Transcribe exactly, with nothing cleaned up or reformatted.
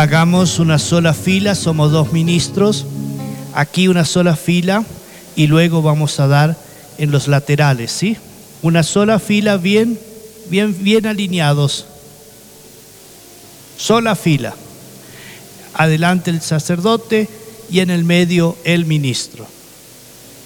hagamos una sola fila, somos dos ministros, aquí una sola fila y luego vamos a dar en los laterales, ¿sí? Una sola fila bien, bien, bien alineados. Sola fila. Adelante el sacerdote y en el medio el ministro.